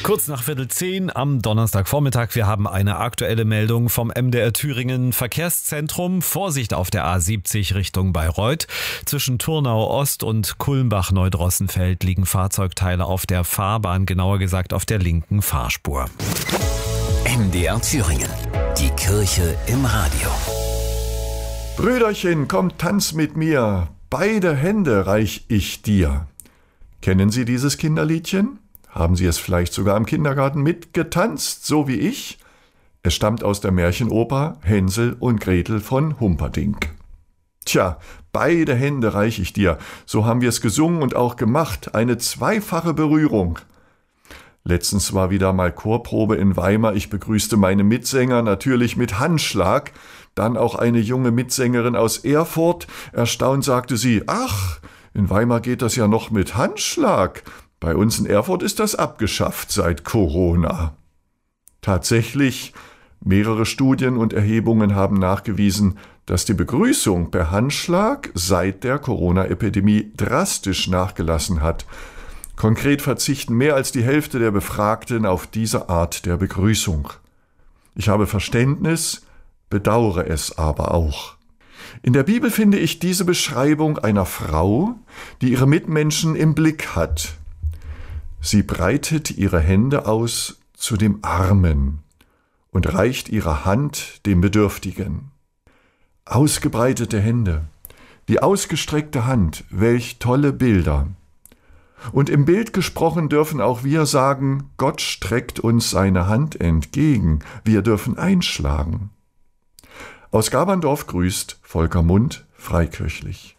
Kurz nach 9:15 am Donnerstagvormittag. Wir haben eine aktuelle Meldung vom MDR Thüringen Verkehrszentrum. Vorsicht auf der A70 Richtung Bayreuth. Zwischen Turnau Ost und Kulmbach-Neudrossenfeld liegen Fahrzeugteile auf der Fahrbahn, genauer gesagt auf der linken Fahrspur. MDR Thüringen. Die Kirche im Radio. Brüderchen, komm, tanz mit mir. Beide Hände reich ich dir. Kennen Sie dieses Kinderliedchen? Haben Sie es vielleicht sogar im Kindergarten mitgetanzt, so wie ich? Es stammt aus der Märchenoper Hänsel und Gretel von Humperdinck. Tja, beide Hände reich ich dir. So haben wir es gesungen und auch gemacht. Eine zweifache Berührung. Letztens war wieder mal Chorprobe in Weimar. Ich begrüßte meine Mitsänger natürlich mit Handschlag. Dann auch eine junge Mitsängerin aus Erfurt. Erstaunt sagte sie, ach, in Weimar geht das ja noch mit Handschlag. Bei uns in Erfurt ist das abgeschafft seit Corona. Tatsächlich, mehrere Studien und Erhebungen haben nachgewiesen, dass die Begrüßung per Handschlag seit der Corona-Epidemie drastisch nachgelassen hat. Konkret verzichten mehr als die Hälfte der Befragten auf diese Art der Begrüßung. Ich habe Verständnis, bedauere es aber auch. In der Bibel finde ich diese Beschreibung einer Frau, die ihre Mitmenschen im Blick hat. Sie breitet ihre Hände aus zu dem Armen und reicht ihre Hand dem Bedürftigen. Ausgebreitete Hände, die ausgestreckte Hand, welch tolle Bilder. Und im Bild gesprochen dürfen auch wir sagen, Gott streckt uns seine Hand entgegen, wir dürfen einschlagen. Aus Gaberndorf grüßt Volker Mund, freikirchlich.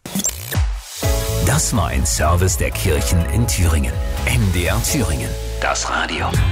Das war ein Service der Kirchen in Thüringen. MDR Thüringen, das Radio.